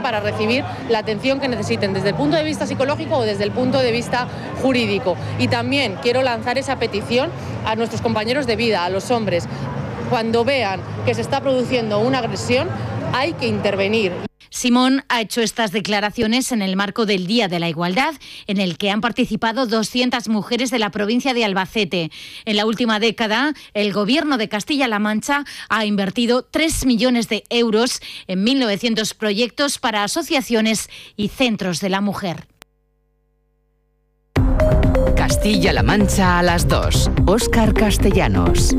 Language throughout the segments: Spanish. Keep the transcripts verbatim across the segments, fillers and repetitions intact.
para recibir la atención que necesiten desde el punto de vista psicológico o desde el punto de vista jurídico. Y también quiero lanzar esa petición a nuestros compañeros de vida, a los hombres. Cuando vean que se está produciendo una agresión, hay que intervenir. Simón ha hecho estas declaraciones en el marco del Día de la Igualdad, en el que han participado doscientas mujeres de la provincia de Albacete. En la última década, el Gobierno de Castilla-La Mancha ha invertido tres millones de euros en mil novecientos proyectos para asociaciones y centros de la mujer. Castilla-La Mancha a las dos. Óscar Castellanos.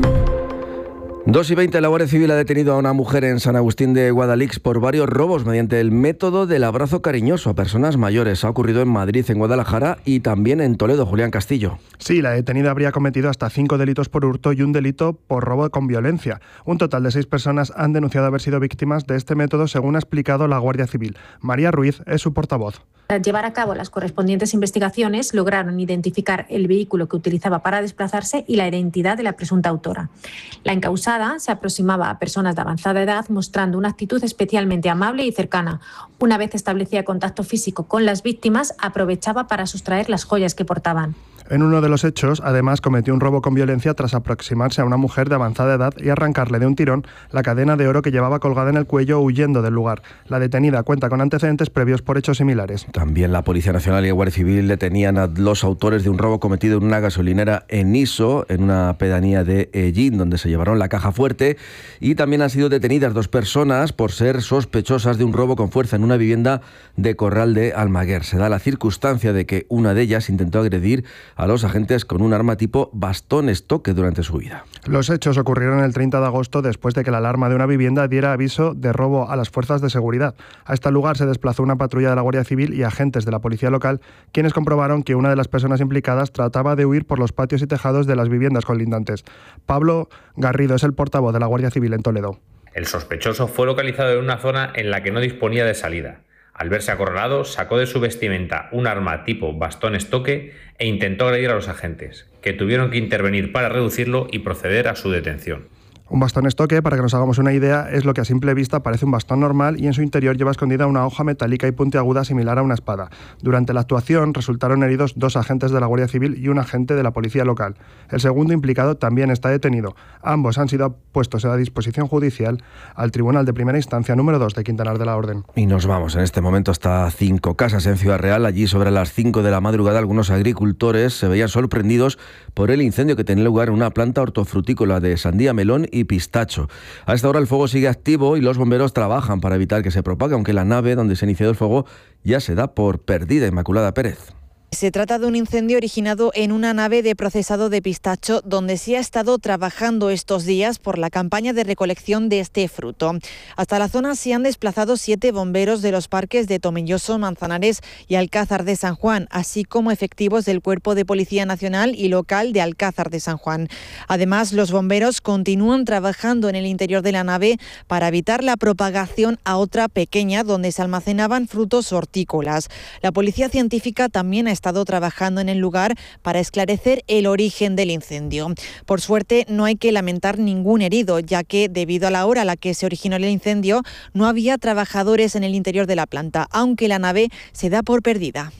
dos y veinte, la Guardia Civil ha detenido a una mujer en San Agustín de Guadalix por varios robos mediante el método del abrazo cariñoso a personas mayores. Ha ocurrido en Madrid, en Guadalajara y también en Toledo. Julián Castillo. Sí, la detenida habría cometido hasta cinco delitos por hurto y un delito por robo con violencia. Un total de seis personas han denunciado haber sido víctimas de este método, según ha explicado la Guardia Civil. María Ruiz es su portavoz. Al llevar a cabo las correspondientes investigaciones, lograron identificar el vehículo que utilizaba para desplazarse y la identidad de la presunta autora. La encausada se aproximaba a personas de avanzada edad mostrando una actitud especialmente amable y cercana. Una vez establecía contacto físico con las víctimas, aprovechaba para sustraer las joyas que portaban. En uno de los hechos, además, cometió un robo con violencia tras aproximarse a una mujer de avanzada edad y arrancarle de un tirón la cadena de oro que llevaba colgada en el cuello, huyendo del lugar. La detenida cuenta con antecedentes previos por hechos similares. También la Policía Nacional y la Guardia Civil detenían a los autores de un robo cometido en una gasolinera en Iso, en una pedanía de Ellín, donde se llevaron la caja fuerte, y también han sido detenidas dos personas por ser sospechosas de un robo con fuerza en una vivienda de Corral de Almaguer. Se da la circunstancia de que una de ellas intentó agredir a los agentes con un arma tipo bastón estoque durante su huida. Los hechos ocurrieron el treinta de agosto después de que la alarma de una vivienda diera aviso de robo a las fuerzas de seguridad. A este lugar se desplazó una patrulla de la Guardia Civil y agentes de la policía local, quienes comprobaron que una de las personas implicadas trataba de huir por los patios y tejados de las viviendas colindantes. Pablo Garrido es el portavoz de la Guardia Civil en Toledo. El sospechoso fue localizado en una zona en la que no disponía de salida. Al verse acorralado, sacó de su vestimenta un arma tipo bastón estoque e intentó agredir a los agentes, que tuvieron que intervenir para reducirlo y proceder a su detención. Un bastón estoque, para que nos hagamos una idea, es lo que a simple vista parece un bastón normal y en su interior lleva escondida una hoja metálica y puntiaguda similar a una espada. Durante la actuación resultaron heridos dos agentes de la Guardia Civil y un agente de la policía local. El segundo implicado también está detenido. Ambos han sido puestos a disposición judicial al Tribunal de Primera Instancia número dos de Quintanar de la Orden. Y nos vamos en este momento hasta Cinco Casas, en Ciudad Real. Allí, sobre las cinco de la madrugada, algunos agricultores se veían sorprendidos por el incendio que tenía lugar en una planta hortofrutícola de sandía, melón y pistacho. A esta hora el fuego sigue activo y los bomberos trabajan para evitar que se propague, aunque la nave donde se ha iniciado el fuego ya se da por perdida. Inmaculada Pérez. Se trata de un incendio originado en una nave de procesado de pistacho donde se ha estado trabajando estos días por la campaña de recolección de este fruto. Hasta la zona se han desplazado siete bomberos de los parques de Tomelloso, Manzanares y Alcázar de San Juan, así como efectivos del Cuerpo de Policía Nacional y Local de Alcázar de San Juan. Además, los bomberos continúan trabajando en el interior de la nave para evitar la propagación a otra pequeña donde se almacenaban frutos hortícolas. La Policía Científica también ha estado trabajando en el lugar para esclarecer el origen del incendio. Por suerte, no hay que lamentar ningún herido, ya que debido a la hora a la que se originó el incendio, no había trabajadores en el interior de la planta, aunque la nave se da por perdida.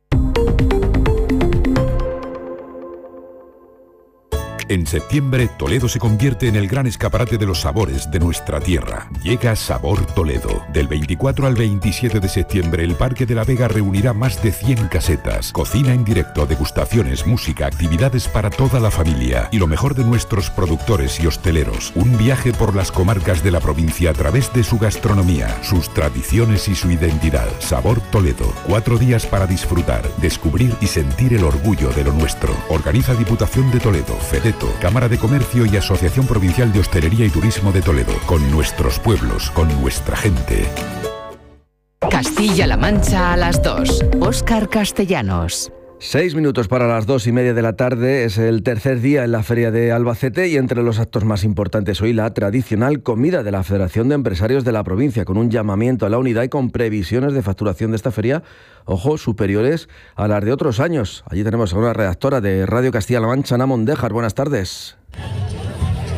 En septiembre, Toledo se convierte en el gran escaparate de los sabores de nuestra tierra. Llega Sabor Toledo. Del veinticuatro al veintisiete de septiembre, el Parque de la Vega reunirá más de cien casetas. Cocina en directo, degustaciones, música, actividades para toda la familia. Y lo mejor de nuestros productores y hosteleros. Un viaje por las comarcas de la provincia a través de su gastronomía, sus tradiciones y su identidad. Sabor Toledo. Cuatro días para disfrutar, descubrir y sentir el orgullo de lo nuestro. Organiza Diputación de Toledo, FEDETO, Cámara de Comercio y Asociación Provincial de Hostelería y Turismo de Toledo. Con nuestros pueblos, con nuestra gente. Castilla-La Mancha a las dos. Óscar Castellanos. Seis minutos para las dos y media de la tarde. Es el tercer día en la Feria de Albacete y entre los actos más importantes hoy la tradicional comida de la Federación de Empresarios de la provincia, con un llamamiento a la unidad y con previsiones de facturación de esta feria, ojo, superiores a las de otros años. Allí tenemos a una redactora de Radio Castilla-La Mancha, Ana Mondéjar. Buenas tardes.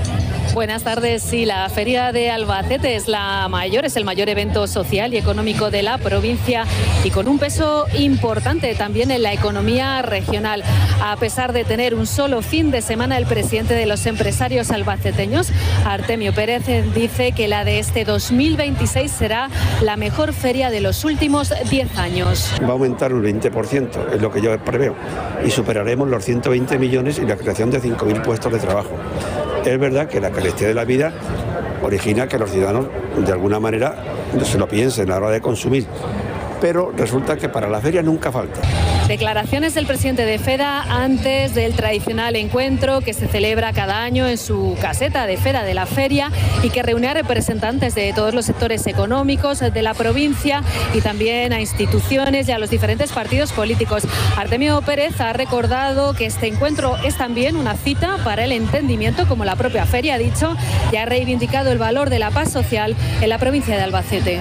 Buenas tardes. Sí, la Feria de Albacete es la mayor, es el mayor evento social y económico de la provincia y con un peso importante también en la economía regional. A pesar de tener un solo fin de semana, el presidente de los empresarios albaceteños, Artemio Pérez, dice que la de este dos mil veintiséis será la mejor feria de los últimos diez años. Va a aumentar un veinte por ciento, es lo que yo preveo, y superaremos los ciento veinte millones y la creación de cinco mil puestos de trabajo. Es verdad que la calidad de la vida origina que los ciudadanos de alguna manera se lo piensen a la hora de consumir, pero resulta que para la feria nunca falta. Declaraciones del presidente de FEDA antes del tradicional encuentro que se celebra cada año en su caseta de FEDA de la feria y que reúne a representantes de todos los sectores económicos de la provincia y también a instituciones y a los diferentes partidos políticos. Artemio Pérez ha recordado que este encuentro es también una cita para el entendimiento, como la propia feria ha dicho, y ha reivindicado el valor de la paz social en la provincia de Albacete.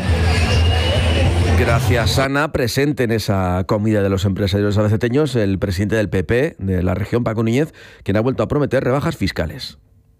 Gracias, Ana. Presente en esa comida de los empresarios albaceteños el presidente del P P de la región, Paco Núñez, quien ha vuelto a prometer rebajas fiscales.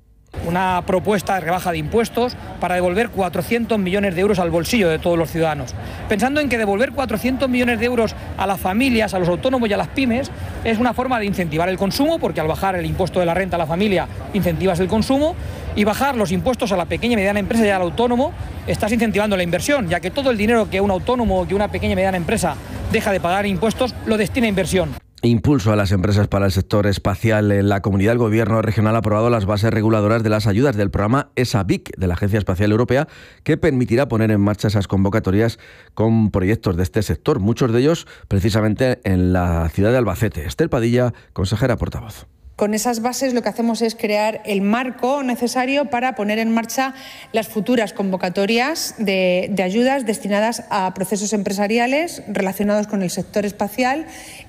Una propuesta de rebaja de impuestos para devolver cuatrocientos millones de euros al bolsillo de todos los ciudadanos. Pensando en que devolver cuatrocientos millones de euros a las familias, a los autónomos y a las pymes es una forma de incentivar el consumo, porque al bajar el impuesto de la renta a la familia incentivas el consumo, y bajar los impuestos a la pequeña y mediana empresa y al autónomo estás incentivando la inversión, ya que todo el dinero que un autónomo o que una pequeña y mediana empresa deja de pagar impuestos lo destina a inversión. Impulso a las empresas para el sector espacial. En la comunidad, el gobierno regional ha aprobado las bases reguladoras de las ayudas del programa E S A B I C de la Agencia Espacial Europea, que permitirá poner en marcha esas convocatorias con proyectos de este sector, muchos de ellos precisamente en la ciudad de Albacete. Esther Padilla, consejera portavoz. Con esas bases lo que hacemos es crear el marco necesario para poner en marcha las futuras convocatorias de, de ayudas destinadas a procesos empresariales relacionados con el sector espacial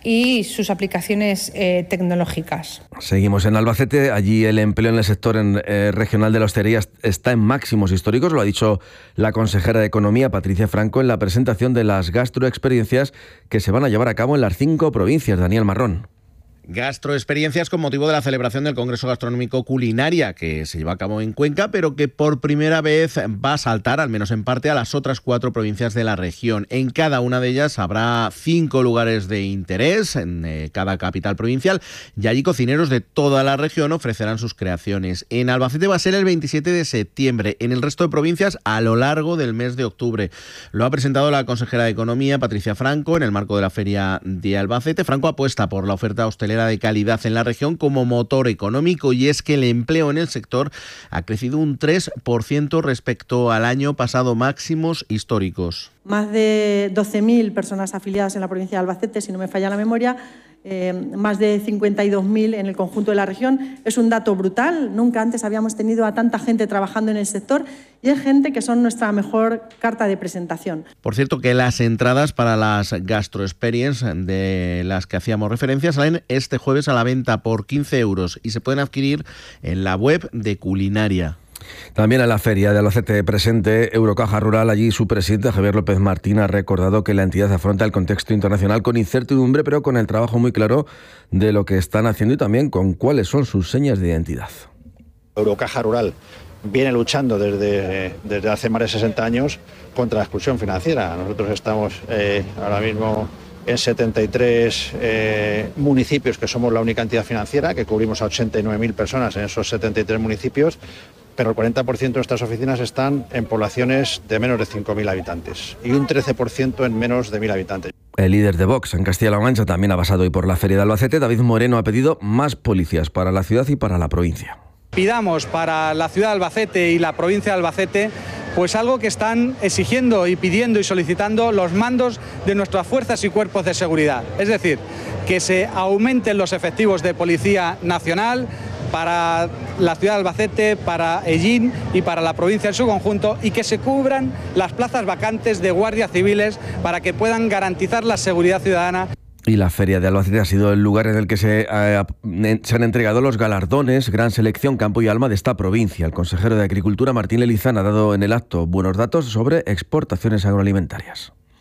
y sus aplicaciones eh, tecnológicas. Seguimos en Albacete. Allí el empleo en el sector en, eh, regional de la hostelería está en máximos históricos. Lo ha dicho la consejera de Economía, Patricia Franco, en la presentación de las gastroexperiencias que se van a llevar a cabo en las cinco provincias. Daniel Marrón. Gastroexperiencias con motivo de la celebración del Congreso Gastronómico Culinaria, que se lleva a cabo en Cuenca, pero que por primera vez va a saltar, al menos en parte, a las otras cuatro provincias de la región. En cada una de ellas habrá cinco lugares de interés en eh, cada capital provincial, y allí cocineros de toda la región ofrecerán sus creaciones. En Albacete va a ser el veintisiete de septiembre, en el resto de provincias a lo largo del mes de octubre. Lo ha presentado la consejera de Economía, Patricia Franco, en el marco de la Feria de Albacete. Franco apuesta por la oferta hostelera de calidad en la región como motor económico, y es que el empleo en el sector ha crecido un tres por ciento respecto al año pasado, máximos históricos. Más de doce mil personas afiliadas en la provincia de Albacete, si no me falla la memoria, eh, más de cincuenta y dos mil en el conjunto de la región. Es un dato brutal, nunca antes habíamos tenido a tanta gente trabajando en el sector, y es gente que son nuestra mejor carta de presentación. Por cierto, que las entradas para las Gastro Experience de las que hacíamos referencia salen este jueves a la venta por quince euros y se pueden adquirir en la web de Culinaria. También en la feria de Albacete presente Eurocaja Rural. Allí su presidente, Javier López Martín, ha recordado que la entidad afronta el contexto internacional con incertidumbre, pero con el trabajo muy claro de lo que están haciendo y también con cuáles son sus señas de identidad. Eurocaja Rural viene luchando desde, desde hace más de sesenta años contra la exclusión financiera. Nosotros estamos eh, ahora mismo en setenta y tres eh, municipios, que somos la única entidad financiera, que cubrimos a ochenta y nueve mil personas en esos setenta y tres municipios, pero el cuarenta por ciento de nuestras oficinas están en poblaciones de menos de cinco mil habitantes y un trece por ciento en menos de mil habitantes. El líder de Vox en Castilla-La Mancha también ha pasado hoy por la Feria de Albacete. David Moreno ha pedido más policías para la ciudad y para la provincia. Pidamos para la ciudad de Albacete y la provincia de Albacete pues algo que están exigiendo y pidiendo y solicitando los mandos de nuestras fuerzas y cuerpos de seguridad. Es decir, que se aumenten los efectivos de Policía Nacional para la ciudad de Albacete, para Ellín y para la provincia en su conjunto, y que se cubran las plazas vacantes de guardias civiles para que puedan garantizar la seguridad ciudadana. Y la Feria de Albacete ha sido el lugar en el que se, eh, se han entregado los galardones Gran Selección Campo y Alma de esta provincia. El consejero de Agricultura, Martín Lelizán, ha dado en el acto buenos datos sobre exportaciones agroalimentarias.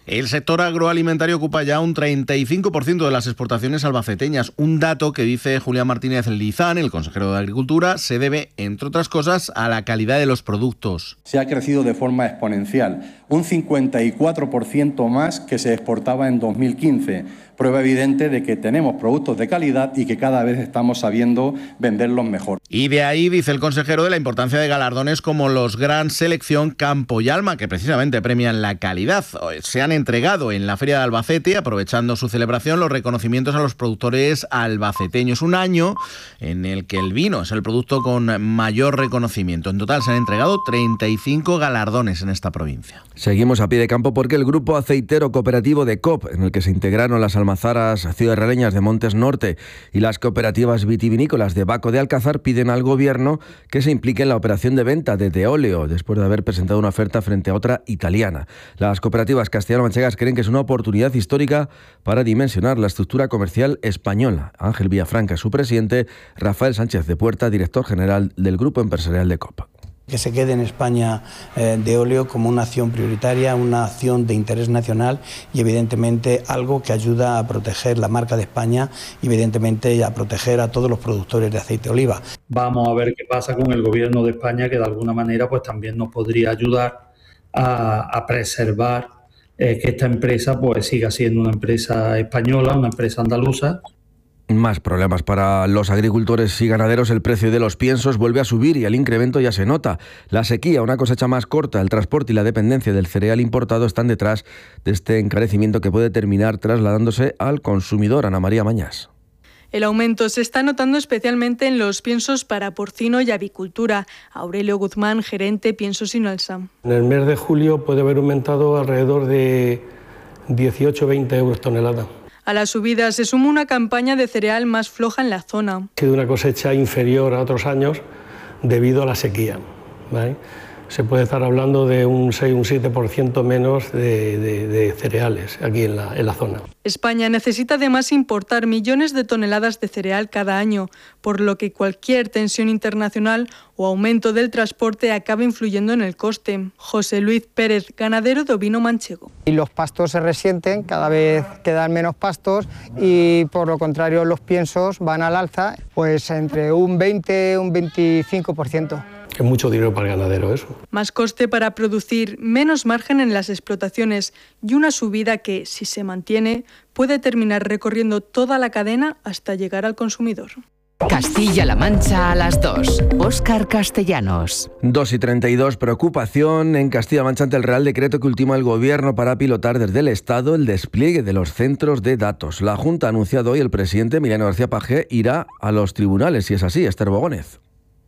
El sector agroalimentario ocupa ya un treinta y cinco por ciento de las exportaciones albaceteñas, un dato que, dice Julián Martínez Lizán, el consejero de Agricultura, se debe, entre otras cosas, a la calidad de los productos. Se ha crecido de forma exponencial, un cincuenta y cuatro por ciento más que se exportaba en dos mil quince. Prueba evidente de que tenemos productos de calidad y que cada vez estamos sabiendo venderlos mejor. Y de ahí, dice el consejero, de la importancia de galardones como los Gran Selección Campo y Alma, que precisamente premian la calidad. Se han entregado en la Feria de Albacete, aprovechando su celebración, los reconocimientos a los productores albaceteños. Un año en el que el vino es el producto con mayor reconocimiento. En total se han entregado treinta y cinco galardones en esta provincia. Seguimos a pie de campo porque el grupo aceitero cooperativo de C O P, en el que se integraron las almazaras ciudadraleñas de Montes Norte y las cooperativas vitivinícolas de Baco de Alcázar, piden al Gobierno que se implique en la operación de venta de Deoleo, después de haber presentado una oferta frente a otra italiana. Las cooperativas castellano-manchegas creen que es una oportunidad histórica para dimensionar la estructura comercial española. Ángel Villafranca es su presidente, Rafael Sánchez de Puerta, director general del Grupo Empresarial de C O P. Que se quede en España eh, Deoleo como una acción prioritaria, una acción de interés nacional y evidentemente algo que ayuda a proteger la marca de España y evidentemente a proteger a todos los productores de aceite de oliva. Vamos a ver qué pasa con el Gobierno de España, que de alguna manera pues también nos podría ayudar a, a preservar eh, que esta empresa pues siga siendo una empresa española, una empresa andaluza. Más problemas para los agricultores y ganaderos. El precio de los piensos vuelve a subir y el incremento ya se nota. La sequía, una cosecha más corta, el transporte y la dependencia del cereal importado están detrás de este encarecimiento que puede terminar trasladándose al consumidor. Ana María Mañas. El aumento se está notando especialmente en los piensos para porcino y avicultura. Aurelio Guzmán, gerente Piensos Inalsa. En el mes de julio puede haber aumentado alrededor de dieciocho a veinte euros tonelada. A la subida se suma una campaña de cereal más floja en la zona. Ha sido una cosecha inferior a otros años debido a la sequía, ¿vale? Se puede estar hablando de un seis o un siete por ciento menos de, de, de cereales aquí en la, en la zona. España necesita además importar millones de toneladas de cereal cada año, por lo que cualquier tensión internacional o aumento del transporte acaba influyendo en el coste. José Luis Pérez, ganadero de ovino manchego. Y los pastos se resienten, cada vez quedan menos pastos y por lo contrario los piensos van al alza, pues entre un veinte y un veinticinco por ciento. Es mucho dinero para el ganadero eso. Más coste para producir, menos margen en las explotaciones y una subida que, si se mantiene, puede terminar recorriendo toda la cadena hasta llegar al consumidor. Castilla-La Mancha a las dos. Óscar Castellanos. dos y treinta y dos. Preocupación en Castilla-La Mancha ante el Real Decreto que ultima el Gobierno para pilotar desde el Estado el despliegue de los centros de datos. La Junta ha anunciado hoy el presidente Emiliano García Paje irá a los tribunales, si es así. Esther Bogónez.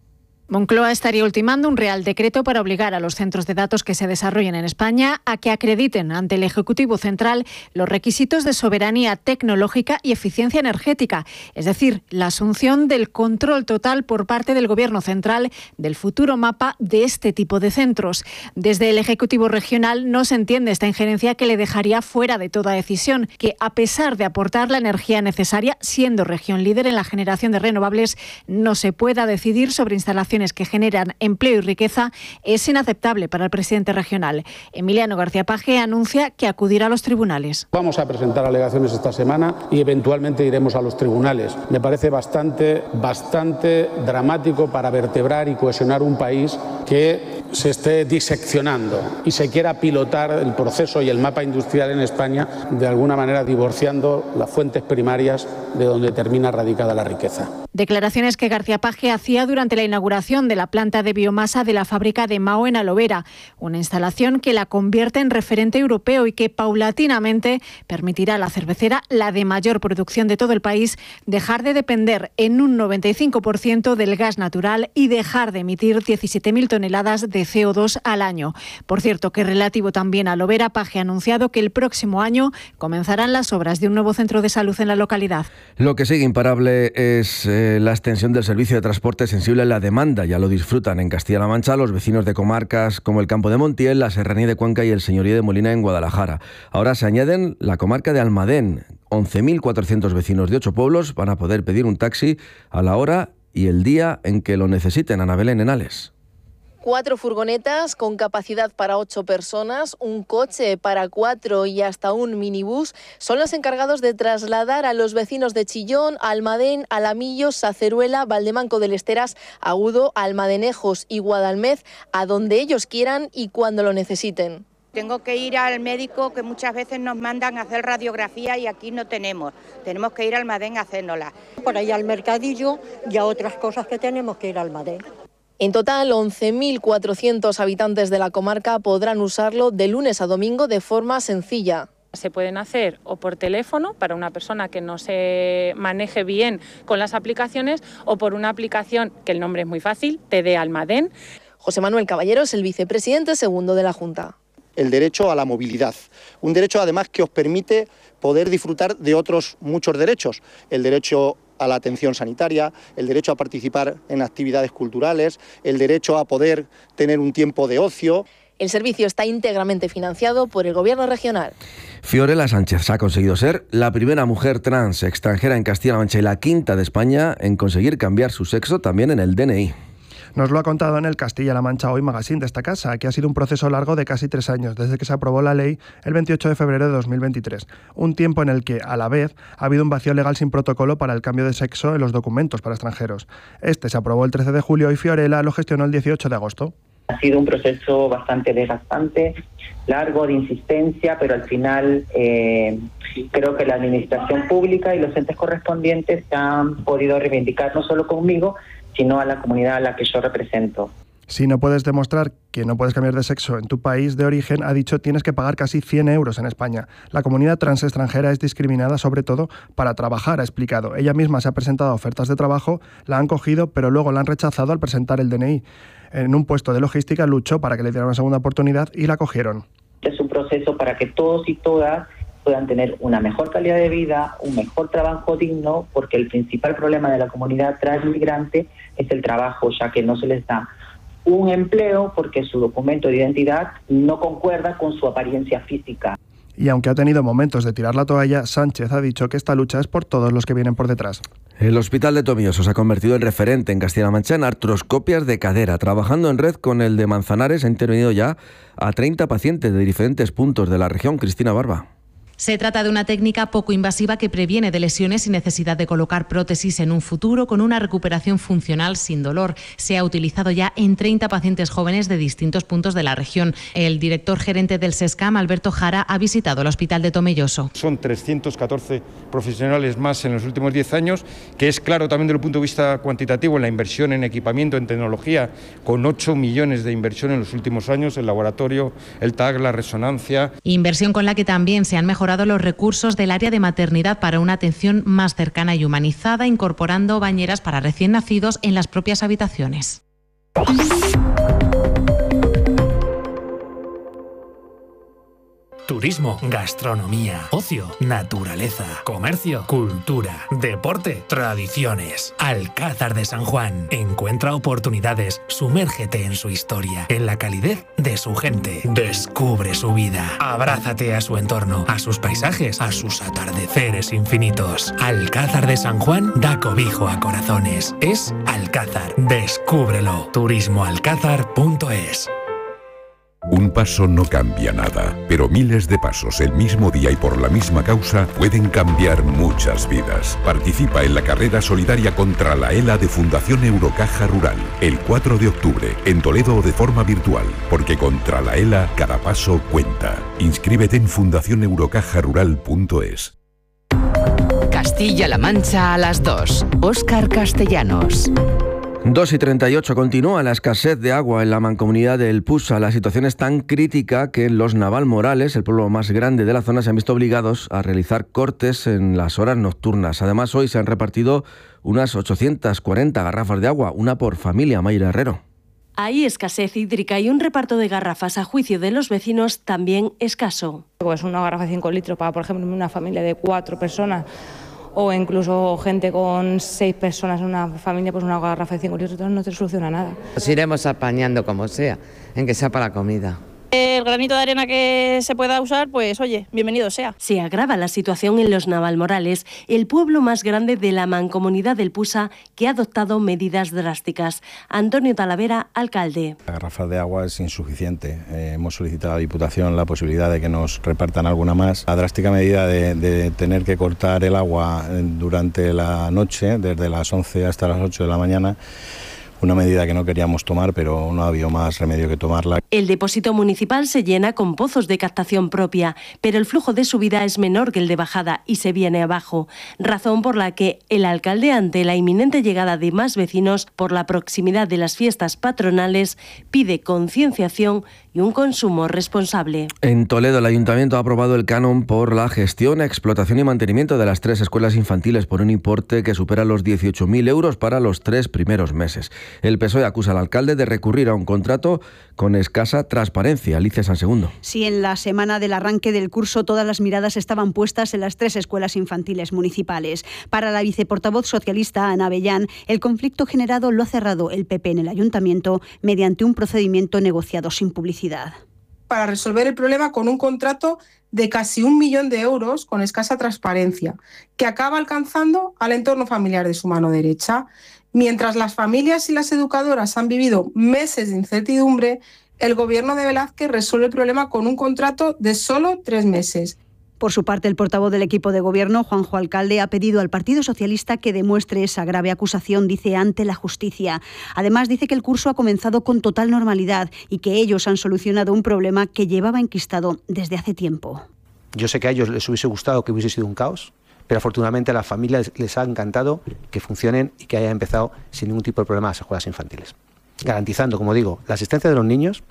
Moncloa estaría ultimando un Real Decreto para obligar a los centros de datos que se desarrollen en España a que acrediten ante el Ejecutivo Central los requisitos de soberanía tecnológica y eficiencia energética, es decir, la asunción del control total por parte del Gobierno Central del futuro mapa de este tipo de centros. Desde el Ejecutivo Regional no se entiende esta injerencia que le dejaría fuera de toda decisión, que a pesar de aportar la energía necesaria, siendo región líder en la generación de renovables, no se pueda decidir sobre instalaciones que generan empleo y riqueza, es inaceptable para el presidente regional. Emiliano García Paje anuncia que acudirá a los tribunales. Vamos a presentar alegaciones esta semana y eventualmente iremos a los tribunales. Me parece bastante, bastante dramático para vertebrar y cohesionar un país que se esté diseccionando y se quiera pilotar el proceso y el mapa industrial en España, de alguna manera divorciando las fuentes primarias de donde termina radicada la riqueza. Declaraciones que García Paje hacía durante la inauguración de la planta de biomasa de la fábrica de Mao en Alovera, una instalación que la convierte en referente europeo y que paulatinamente permitirá a la cervecera, la de mayor producción de todo el país, dejar de depender en un noventa y cinco por ciento del gas natural y dejar de emitir diecisiete mil toneladas de C O dos al año. Por cierto, que relativo también a Alovera, Paje ha anunciado que el próximo año comenzarán las obras de un nuevo centro de salud en la localidad. Lo que sigue imparable es eh, la extensión del servicio de transporte sensible a la demanda. Ya lo disfrutan en Castilla-La Mancha los vecinos de comarcas como el Campo de Montiel, la Serranía de Cuenca y el Señorío de Molina en Guadalajara. Ahora se añaden la comarca de Almadén. once mil cuatrocientos vecinos de ocho pueblos van a poder pedir un taxi a la hora y el día en que lo necesiten. Ana Belén Henales. Cuatro furgonetas con capacidad para ocho personas, un coche para cuatro y hasta un minibús son los encargados de trasladar a los vecinos de Chillón, Almadén, Alamillos, Saceruela, Valdemanco del Esteras, Agudo, Almadenejos y Guadalmez a donde ellos quieran y cuando lo necesiten. Tengo que ir al médico, que muchas veces nos mandan a hacer radiografía y aquí no tenemos. Tenemos que ir al Almadén a hacérnosla. Por ahí al mercadillo y a otras cosas que tenemos que ir al Almadén. En total, once mil cuatrocientos habitantes de la comarca podrán usarlo de lunes a domingo de forma sencilla. Se pueden hacer o por teléfono para una persona que no se maneje bien con las aplicaciones o por una aplicación que el nombre es muy fácil, T D Almadén. José Manuel Caballero es el vicepresidente segundo de la Junta. El derecho a la movilidad, un derecho además que os permite poder disfrutar de otros muchos derechos, el derecho a la atención sanitaria, el derecho a participar en actividades culturales, el derecho a poder tener un tiempo de ocio. El servicio está íntegramente financiado por el Gobierno regional. Fiorella Sánchez ha conseguido ser la primera mujer trans extranjera en Castilla-La Mancha y la quinta de España en conseguir cambiar su sexo también en el D N I. Nos lo ha contado en el Castilla-La Mancha Hoy Magazine de esta casa, que ha sido un proceso largo de casi tres años, desde que se aprobó la ley el veintiocho de febrero de dos mil veintitrés. Un tiempo en el que, a la vez, ha habido un vacío legal sin protocolo para el cambio de sexo en los documentos para extranjeros. Este se aprobó el trece de julio y Fiorella lo gestionó el dieciocho de agosto. Ha sido un proceso bastante desgastante, largo, de insistencia, pero al final eh, creo que la administración pública y los entes correspondientes se han podido reivindicar no solo conmigo, sino a la comunidad a la que yo represento. Si no puedes demostrar que no puedes cambiar de sexo en tu país de origen, ha dicho, tienes que pagar casi cien euros en España. La comunidad trans extranjera es discriminada sobre todo para trabajar, ha explicado. Ella misma se ha presentado a ofertas de trabajo, la han cogido, pero luego la han rechazado al presentar el D N I. En un puesto de logística luchó para que le dieran una segunda oportunidad y la cogieron. Es un proceso para que todos y todas puedan tener una mejor calidad de vida, un mejor trabajo digno, porque el principal problema de la comunidad transmigrante es el trabajo, ya que no se les da un empleo porque su documento de identidad no concuerda con su apariencia física. Y aunque ha tenido momentos de tirar la toalla, Sánchez ha dicho que esta lucha es por todos los que vienen por detrás. El Hospital de Tomelloso se ha convertido en referente en Castilla-La Mancha en artroscopias de cadera. Trabajando en red con el de Manzanares, ha intervenido ya a treinta pacientes de diferentes puntos de la región. Cristina Barba. Se trata de una técnica poco invasiva que previene de lesiones sin necesidad de colocar prótesis en un futuro, con una recuperación funcional sin dolor. Se ha utilizado ya en treinta pacientes jóvenes de distintos puntos de la región. El director gerente del SESCAM, Alberto Jara, ha visitado el Hospital de Tomelloso. Son trescientos catorce profesionales más en los últimos diez años, que es claro también desde el punto de vista cuantitativo en la inversión en equipamiento, en tecnología, con ocho millones de inversión en los últimos años, el laboratorio, el T A C, la resonancia. Inversión con la que también se han mejorado los recursos del área de maternidad para una atención más cercana y humanizada, incorporando bañeras para recién nacidos en las propias habitaciones. Turismo, gastronomía, ocio, naturaleza, comercio, cultura, deporte, tradiciones. Alcázar de San Juan. Encuentra oportunidades, sumérgete en su historia, en la calidez de su gente. Descubre su vida, abrázate a su entorno, a sus paisajes, a sus atardeceres infinitos. Alcázar de San Juan da cobijo a corazones. Es Alcázar. Descúbrelo. turismo alcázar punto es. Un paso no cambia nada, pero miles de pasos el mismo día y por la misma causa pueden cambiar muchas vidas. Participa en la carrera solidaria contra la ELA de Fundación Eurocaja Rural, el cuatro de octubre, en Toledo o de forma virtual, porque contra la ELA cada paso cuenta. Inscríbete en fundación eurocaja rural punto es. Castilla-La Mancha a las dos. Óscar Castellanos. dos y treinta y ocho. Continúa la escasez de agua en la mancomunidad del Pusa. La situación es tan crítica que los Navalmorales, el pueblo más grande de la zona, se han visto obligados a realizar cortes en las horas nocturnas. Además, hoy se han repartido unas ochocientas cuarenta garrafas de agua, una por familia. Mayra Herrero. Hay escasez hídrica y un reparto de garrafas, a juicio de los vecinos, también escaso. Pues una garrafa de cinco litros para, por ejemplo, una familia de cuatro personas, o incluso gente con seis personas en una familia, pues una garrafa de cinco litros no te soluciona nada. Nos iremos apañando como sea, en que sea para la comida. El granito de arena que se pueda usar, pues oye, bienvenido sea. Se agrava la situación en Los Navalmorales, el pueblo más grande de la mancomunidad del Pusa, que ha adoptado medidas drásticas. Antonio Talavera, alcalde. La garrafa de agua es insuficiente. Eh, hemos solicitado a la Diputación la posibilidad de que nos repartan alguna más. La drástica medida de, de tener que cortar el agua durante la noche, desde las once hasta las ocho de la mañana, una medida que no queríamos tomar, pero no ha habido más remedio que tomarla. El depósito municipal se llena con pozos de captación propia, pero el flujo de subida es menor que el de bajada y se viene abajo, razón por la que el alcalde, ante la inminente llegada de más vecinos por la proximidad de las fiestas patronales, pide concienciación y un consumo responsable. En Toledo, el Ayuntamiento ha aprobado el canon por la gestión, explotación y mantenimiento de las tres escuelas infantiles por un importe que supera los dieciocho mil euros para los tres primeros meses. El P S O E acusa al alcalde de recurrir a un contrato con escasa transparencia. Alicia Sansegundo. Sí, en la semana del arranque del curso todas las miradas estaban puestas en las tres escuelas infantiles municipales. Para la viceportavoz socialista Ana Avellán, el conflicto generado lo ha cerrado el P P en el Ayuntamiento mediante un procedimiento negociado sin publicidad. Para resolver el problema con un contrato de casi un millón de euros con escasa transparencia, que acaba alcanzando al entorno familiar de su mano derecha. Mientras las familias y las educadoras han vivido meses de incertidumbre, el Gobierno de Velázquez resuelve el problema con un contrato de solo tres meses. Por su parte, el portavoz del equipo de gobierno, Juanjo Alcalde, ha pedido al Partido Socialista que demuestre esa grave acusación, dice, ante la justicia. Además, dice que el curso ha comenzado con total normalidad y que ellos han solucionado un problema que llevaba enquistado desde hace tiempo. Yo sé que a ellos les hubiese gustado que hubiese sido un caos, pero afortunadamente a las familias les ha encantado que funcionen y que haya empezado sin ningún tipo de problema las escuelas infantiles, garantizando, como digo, la asistencia de los niños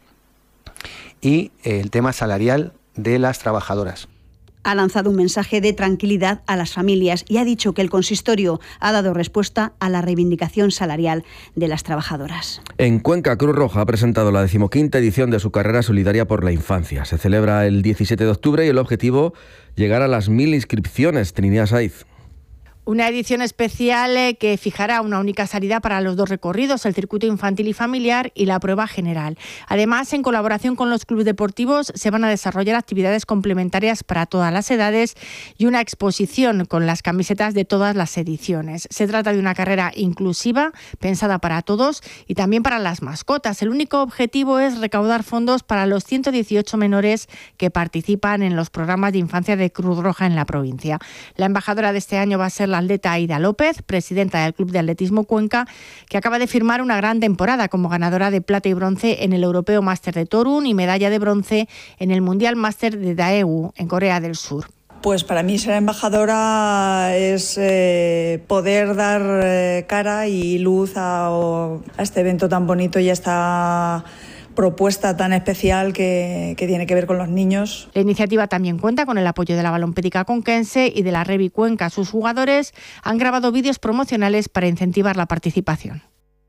y el tema salarial de las trabajadoras. Ha lanzado un mensaje de tranquilidad a las familias y ha dicho que el consistorio ha dado respuesta a la reivindicación salarial de las trabajadoras. En Cuenca, Cruz Roja ha presentado la decimoquinta edición de su carrera solidaria por la infancia. Se celebra el diecisiete de octubre y el objetivo, llegar a las mil inscripciones. Trinidad Saiz. Una edición especial eh, que fijará una única salida para los dos recorridos, el circuito infantil y familiar y la prueba general. Además, en colaboración con los clubes deportivos, se van a desarrollar actividades complementarias para todas las edades y una exposición con las camisetas de todas las ediciones. Se trata de una carrera inclusiva, pensada para todos y también para las mascotas. El único objetivo es recaudar fondos para los ciento dieciocho menores que participan en los programas de infancia de Cruz Roja en la provincia. La embajadora de este año va a ser la atleta Aida López, presidenta del Club de Atletismo Cuenca, que acaba de firmar una gran temporada como ganadora de plata y bronce en el Europeo Máster de Torun y medalla de bronce en el Mundial Máster de Daegu, en Corea del Sur. Pues para mí ser embajadora es eh, poder dar eh, cara y luz a, a este evento tan bonito y a esta propuesta tan especial que, que tiene que ver con los niños. La iniciativa también cuenta con el apoyo de la Balompédica Conquense y de la Revi Cuenca. Sus jugadores han grabado vídeos promocionales para incentivar la participación.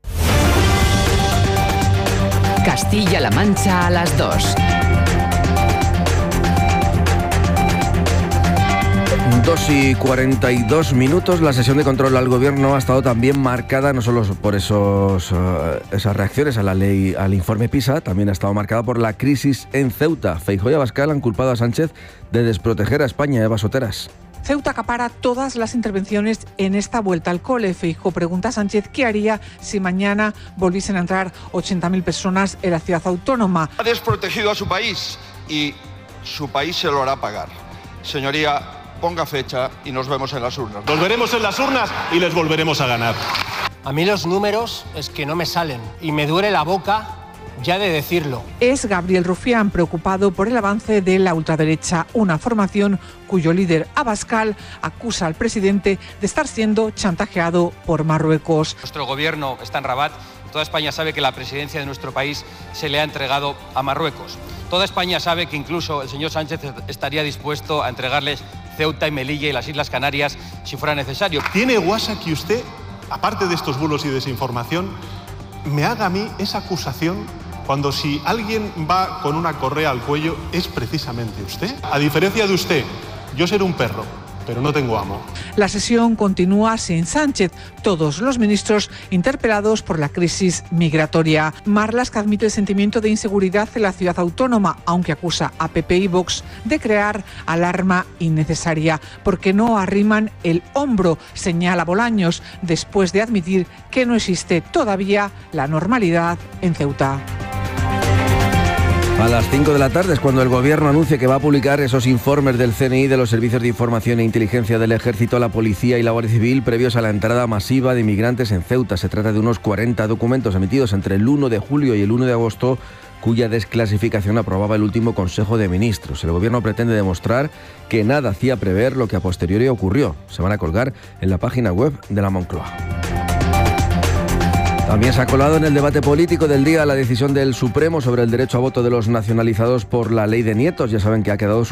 Castilla-La Mancha a las dos. dos y cuarenta y dos minutos. La sesión de control al gobierno ha estado también marcada no solo por esos, uh, esas reacciones a la ley, al informe PISA, también ha estado marcada por la crisis en Ceuta. Feijóo y Abascal han culpado a Sánchez de desproteger a España. Eva Soteras. Ceuta acapara todas las intervenciones en esta vuelta al cole. Feijóo pregunta a Sánchez qué haría si mañana volviesen a entrar ochenta mil personas en la ciudad autónoma. Ha desprotegido a su país y su país se lo hará pagar. Señoría, ponga fecha y nos vemos en las urnas. Nos veremos en las urnas y les volveremos a ganar. A mí los números es que no me salen y me duele la boca ya de decirlo. Es Gabriel Rufián, preocupado por el avance de la ultraderecha, una formación cuyo líder Abascal acusa al presidente de estar siendo chantajeado por Marruecos. Nuestro gobierno está en Rabat. Toda España sabe que la presidencia de nuestro país se le ha entregado a Marruecos. Toda España sabe que incluso el señor Sánchez estaría dispuesto a entregarles Ceuta y Melilla y las Islas Canarias si fuera necesario. ¿Tiene guasa que usted, aparte de estos bulos y desinformación, me haga a mí esa acusación cuando si alguien va con una correa al cuello es precisamente usted? A diferencia de usted, yo seré un perro pero no tengo amo. La sesión continúa sin Sánchez, todos los ministros interpelados por la crisis migratoria. Marlaska admite el sentimiento de inseguridad en la ciudad autónoma, aunque acusa a P P y Vox de crear alarma innecesaria, porque no arriman el hombro, señala Bolaños, después de admitir que no existe todavía la normalidad en Ceuta. A las cinco de la tarde es cuando el Gobierno anuncia que va a publicar esos informes del C N I, de los Servicios de Información e Inteligencia del Ejército, la Policía y la Guardia Civil previos a la entrada masiva de inmigrantes en Ceuta. Se trata de unos cuarenta documentos emitidos entre el uno de julio y el uno de agosto, cuya desclasificación aprobaba el último Consejo de Ministros. El Gobierno pretende demostrar que nada hacía prever lo que a posteriori ocurrió. Se van a colgar en la página web de la Moncloa. También se ha colado en el debate político del día la decisión del Supremo sobre el derecho a voto de los nacionalizados por la ley de nietos. Ya saben que ha quedado